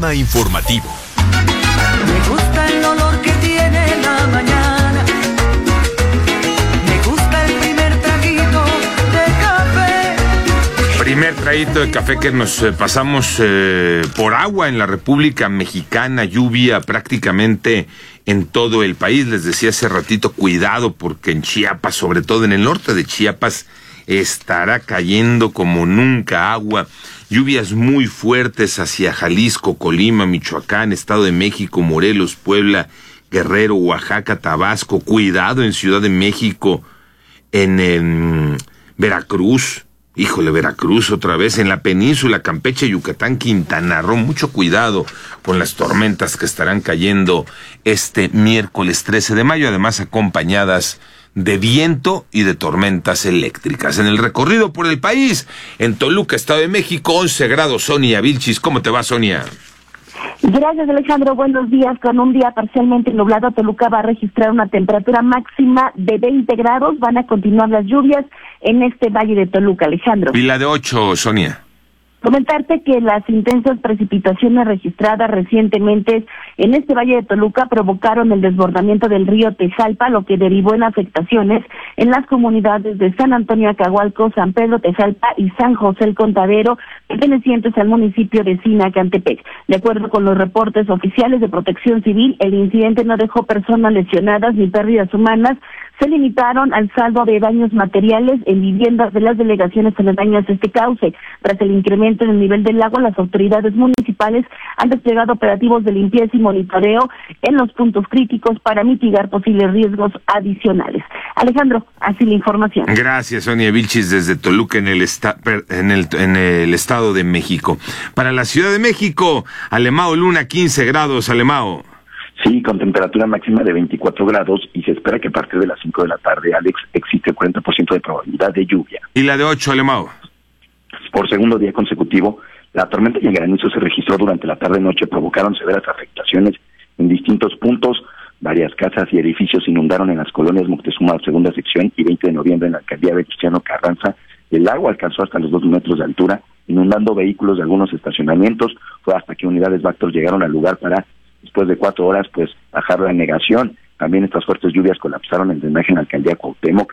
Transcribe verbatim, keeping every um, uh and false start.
Panorama informativo. Me gusta el olor que tiene la mañana. Me gusta el primer traguito de café. Primer traguito de café que nos eh, pasamos eh, por agua en la República Mexicana, lluvia prácticamente en todo el país. Les decía hace ratito, cuidado porque en Chiapas, sobre todo en el norte de Chiapas, estará cayendo como nunca agua. Lluvias muy fuertes hacia Jalisco, Colima, Michoacán, Estado de México, Morelos, Puebla, Guerrero, Oaxaca, Tabasco. Cuidado en Ciudad de México, en, en Veracruz. Híjole, Veracruz otra vez, en la península, Campeche, Yucatán, Quintana Roo. Mucho cuidado con las tormentas que estarán cayendo este miércoles trece de mayo, además acompañadas de viento y de tormentas eléctricas. En el recorrido por el país, en Toluca, Estado de México, once grados. Sonia Vilchis, ¿cómo te va, Sonia? Gracias, Alejandro. Buenos días. Con un día parcialmente nublado, Toluca va a registrar una temperatura máxima de veinte grados. Van a continuar las lluvias en este valle de Toluca, Alejandro. Y la de ocho, Sonia. Comentarte que las intensas precipitaciones registradas recientemente en este valle de Toluca provocaron el desbordamiento del río Tejalpa, lo que derivó en afectaciones en las comunidades de San Antonio Acahualco, San Pedro Tejalpa y San José el Contadero, pertenecientes al municipio de Sinacantepec. De acuerdo con los reportes oficiales de Protección Civil, el incidente no dejó personas lesionadas ni pérdidas humanas. Se limitaron al saldo de daños materiales en viviendas de las delegaciones aledañas a este cauce. Tras el incremento en el nivel del lago, las autoridades municipales han desplegado operativos de limpieza y monitoreo en los puntos críticos para mitigar posibles riesgos adicionales. Alejandro, así la información. Gracias, Sonia Vilchis, desde Toluca, en el, esta, en, el, en el Estado de México. Para la Ciudad de México, Alemao Luna, quince grados, Alemao. Sí, con temperatura máxima de veinticuatro grados y se espera que a partir de las cinco de la tarde, Alex, existe el cuarenta por ciento de probabilidad de lluvia. ¿Y la de ocho, Alemao? Por segundo día consecutivo, la tormenta y el granizo se registró durante la tarde-noche, provocaron severas afectaciones en distintos puntos. Varias casas y edificios inundaron en las colonias Moctezuma, segunda sección, y veinte de noviembre en la alcaldía Venustiano Carranza. El agua alcanzó hasta los dos metros de altura, inundando vehículos de algunos estacionamientos. Fue hasta que unidades Bactor llegaron al lugar para, después de cuatro horas, pues bajar la negación. También estas fuertes lluvias colapsaron el drenaje en la alcaldía Cuauhtémoc,